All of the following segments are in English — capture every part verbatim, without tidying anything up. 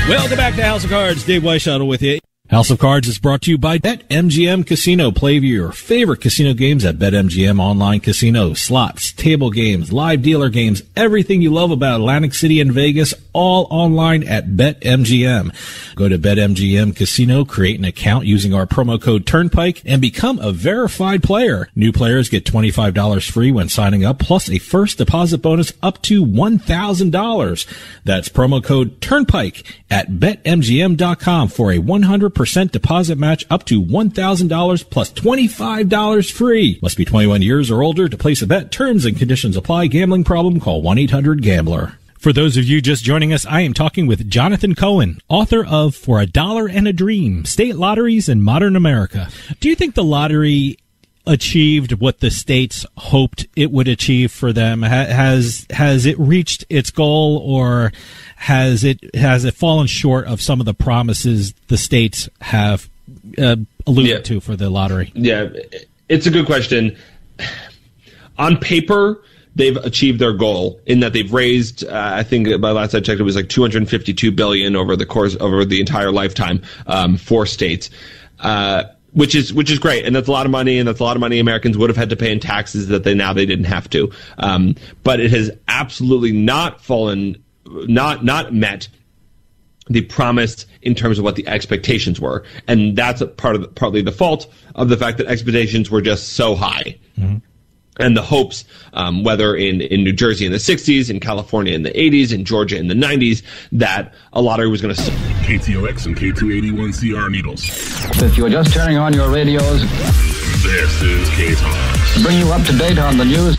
Welcome back to House of Cards. Dave Weishuttle with you. House of Cards is brought to you by BetMGM Casino. Play your favorite casino games at BetMGM Online Casino. Slots, table games, live dealer games, everything you love about Atlantic City and Vegas, all online at BetMGM. Go to BetMGM Casino, create an account using our promo code Turnpike, and become a verified player. New players get twenty-five dollars free when signing up, plus a first deposit bonus up to one thousand dollars. That's promo code Turnpike at BetMGM dot com for a one hundred percent deposit match up to one thousand dollars plus twenty-five dollars free. Must be twenty-one years or older to place a bet. Terms and conditions apply. Gambling problem? Call one eight hundred gambler. For those of you just joining us, I am talking with Jonathan Cohen, author of For a Dollar and a Dream, State Lotteries in Modern America. Do you think the lottery achieved what the states hoped it would achieve for them? Has has it reached its goal, or has it has it fallen short of some of the promises the states have uh, alluded yeah. to for the lottery? Yeah, it's a good question. On paper, they've achieved their goal in that they've raised, uh, I think by last I checked, it was like two hundred fifty-two billion dollars over the course over the entire lifetime um, for states. Uh, Which is which is great, and that's a lot of money, and that's a lot of money Americans would have had to pay in taxes that they now they didn't have to. Um, but it has absolutely not fallen, not not met the promise in terms of what the expectations were, and that's a part of the, partly the fault of the fact that expectations were just so high. Mm-hmm. And the hopes, um, whether in, in New Jersey in the sixties, in California in the eighties, in Georgia in the nineties, that a lottery was going to... K T O X and K two eighty-one C R Needles. If you're just turning on your radios, this is K-Talks. Bring you up to date on the news.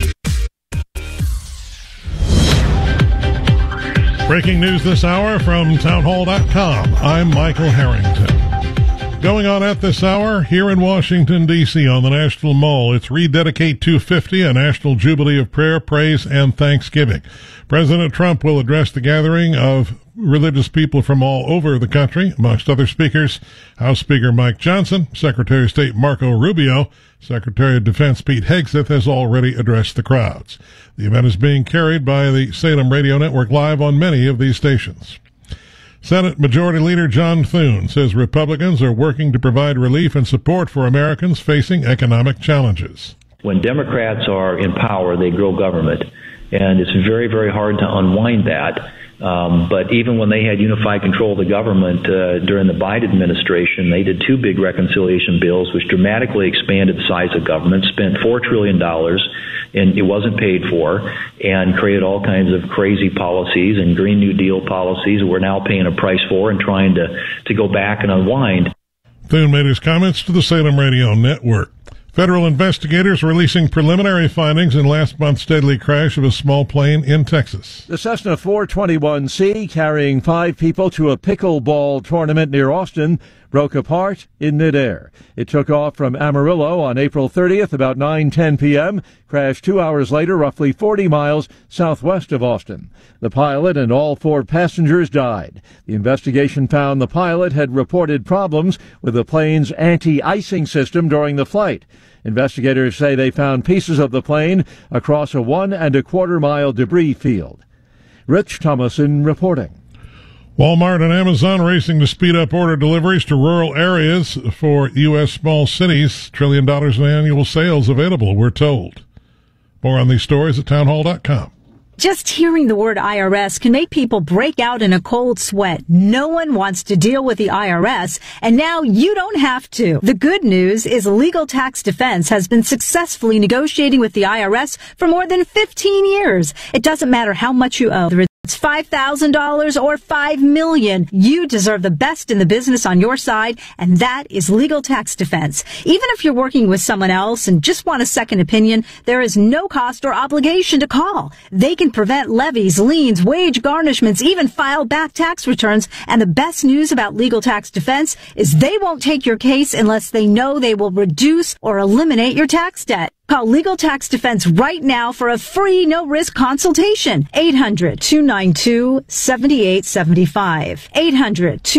Breaking news this hour from townhall dot com. I'm Michael Harrington. Going on at this hour here in Washington, D C on the National Mall, it's Rededicate two fifty, a national jubilee of prayer, praise, and thanksgiving. President Trump will address the gathering of religious people from all over the country. Amongst other speakers, House Speaker Mike Johnson, Secretary of State Marco Rubio, Secretary of Defense Pete Hegseth has already addressed the crowds. The event is being carried by the Salem Radio Network live on many of these stations. Senate Majority Leader John Thune says Republicans are working to provide relief and support for Americans facing economic challenges. When Democrats are in power, they grow government, and it's very, very hard to unwind that. Um, but even when they had unified control of the government uh, during the Biden administration, they did two big reconciliation bills, which dramatically expanded the size of government, spent four trillion dollars, and it wasn't paid for, and created all kinds of crazy policies and Green New Deal policies that we're now paying a price for and trying to, to go back and unwind. Thune made his comments to the Salem Radio Network. Federal investigators releasing preliminary findings in last month's deadly crash of a small plane in Texas. The Cessna four twenty-one C, carrying five people to a pickleball tournament near Austin, broke apart in midair. It took off from Amarillo on April thirtieth about nine ten p.m., crashed two hours later roughly forty miles southwest of Austin. The pilot and all four passengers died. The investigation found the pilot had reported problems with the plane's anti-icing system during the flight. Investigators say they found pieces of the plane across a one and a quarter mile debris field. Rich Thomason reporting. Walmart and Amazon racing to speed up order deliveries to rural areas for U S small cities. Trillion dollars in annual sales available, we're told. More on these stories at townhall dot com. Just hearing the word I R S can make people break out in a cold sweat. No one wants to deal with the I R S, and now you don't have to. The good news is Legal Tax Defense has been successfully negotiating with the I R S for more than fifteen years. It doesn't matter how much you owe. It's five thousand dollars or five million dollars. You deserve the best in the business on your side, and that is Legal Tax Defense. Even if you're working with someone else and just want a second opinion, there is no cost or obligation to call. They can prevent levies, liens, wage garnishments, even file back tax returns. And the best news about Legal Tax Defense is they won't take your case unless they know they will reduce or eliminate your tax debt. Call Legal Tax Defense right now for a free, no-risk consultation. eight hundred two nine two seven eight seven five. eight hundred two